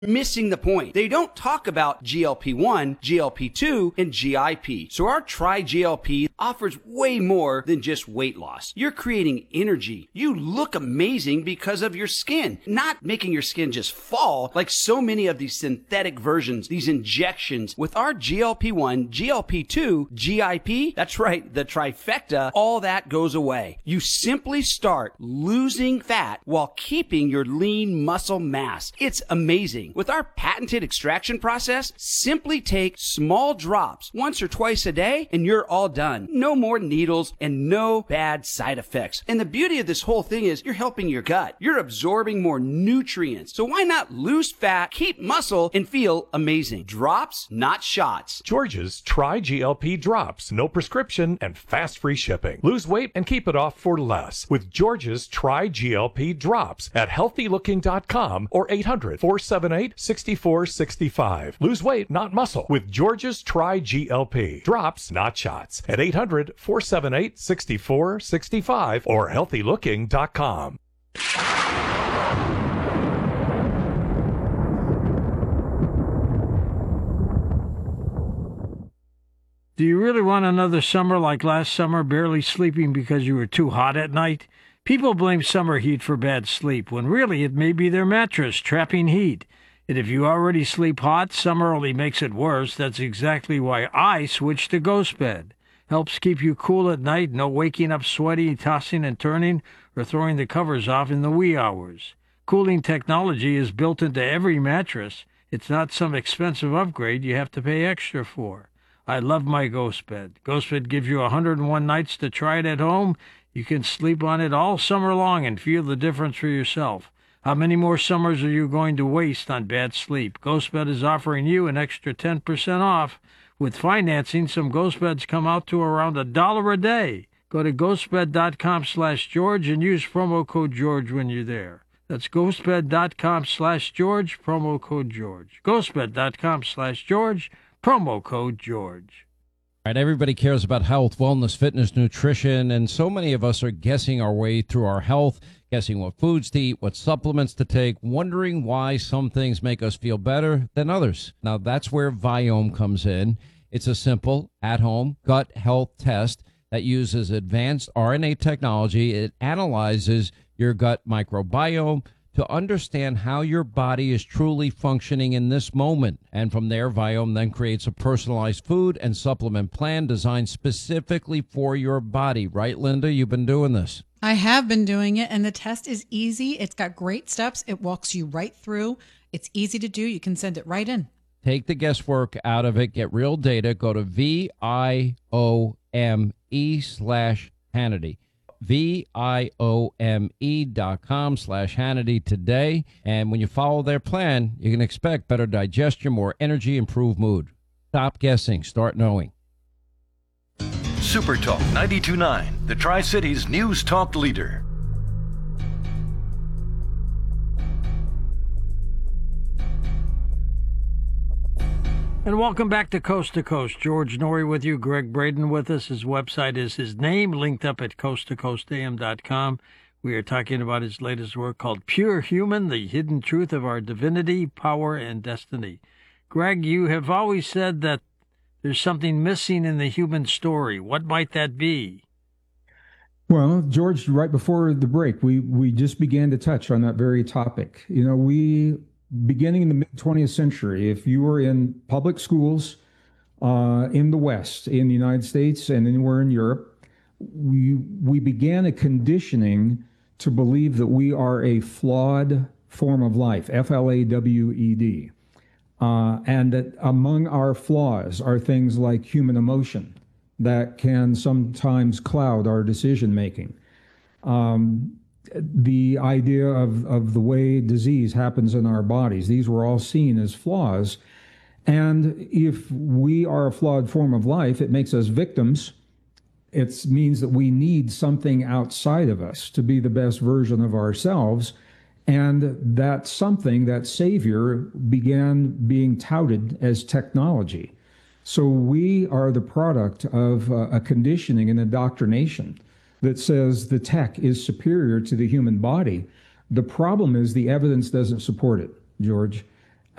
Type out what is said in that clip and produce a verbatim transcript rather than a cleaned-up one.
missing the point. They don't talk about G L P one, G L P two, and G I P. So our Tri-G L P offers way more than just weight loss. You're creating energy. You look amazing because of your skin, not making your skin just fall like so many of these synthetic versions, these injections. With our G L P one, G L P two, G I P, that's right, the trifecta, all that goes away. You simply start losing fat while keeping your lean muscle mass. It's amazing. With our patented extraction process, simply take small drops once or twice a day and you're all done. No more needles and no bad side effects. And the beauty of this whole thing is you're helping your gut. You're absorbing more nutrients. So why not lose fat, keep muscle, and feel amazing? Drops, not shots. George's Tri-G L P Drops. No prescription and fast free shipping. Lose weight and keep it off for less with George's Tri-G L P Drops at healthy looking dot com or eight hundred, four seven eight, six four six five. Lose weight, not muscle, with George's Tri-G L P. Drops, not shots, at eight hundred, four seven eight, six four six five or healthy looking dot com. Do you really want another summer like last summer, barely sleeping because you were too hot at night? People blame summer heat for bad sleep, when really it may be their mattress trapping heat. And if you already sleep hot, summer only makes it worse. That's exactly why I switched to Ghost Bed. Helps keep you cool at night, no waking up sweaty, tossing and turning, or throwing the covers off in the wee hours. Cooling technology is built into every mattress. It's not some expensive upgrade you have to pay extra for. I love my Ghost Bed. Ghost Bed gives you one hundred one nights to try it at home. You can sleep on it all summer long and feel the difference for yourself. How many more summers are you going to waste on bad sleep? Ghost Bed is offering you an extra ten percent off. With financing, some Ghost Beds come out to around a dollar a day. Go to ghostbed.com slash George and use promo code George when you're there. That's ghostbed.com slash George, promo code George. ghostbed.com slash George, promo code George. All right, everybody cares about health, wellness, fitness, nutrition, and so many of us are guessing our way through our health, guessing what foods to eat, what supplements to take, wondering why some things make us feel better than others. Now, that's where Viome comes in. It's a simple, at-home gut health test that uses advanced R N A technology. It analyzes your gut microbiome to understand how your body is truly functioning in this moment. And from there, Viome then creates a personalized food and supplement plan designed specifically for your body. Right, Linda? You've been doing this. I have been doing it, and the test is easy. It's got great steps. It walks you right through. It's easy to do. You can send it right in. Take the guesswork out of it. Get real data. Go to V I O M E slash Hannity. V I O M E dot com slash Hannity today. And when you follow their plan, you can expect better digestion, more energy, improved mood. Stop guessing. Start knowing. Super Talk ninety-two point nine, the Tri-Cities News Talk leader. And welcome back to Coast to Coast. George Norrie with you, Greg Braden with us. His website is his name, linked up at coast to coast a m dot com. We are talking about his latest work called Pure Human, the hidden truth of our divinity, power, and destiny. Greg, you have always said that there's something missing in the human story. What might that be? Well, George, right before the break, we, we just began to touch on that very topic. You know, we... beginning in the mid twentieth century, if you were in public schools uh, in the West, in the United States, and anywhere in Europe, we, we began a conditioning to believe that we are a flawed form of life, F L A W E D. Uh, and that among our flaws are things like human emotion that can sometimes cloud our decision making. Um, the idea of, of the way disease happens in our bodies. These were all seen as flaws. And if we are a flawed form of life, it makes us victims. It means that we need something outside of us to be the best version of ourselves. And that something, that savior, began being touted as technology. So we are the product of uh, a conditioning and indoctrination that says the tech is superior to the human body. The problem is the evidence doesn't support it, George.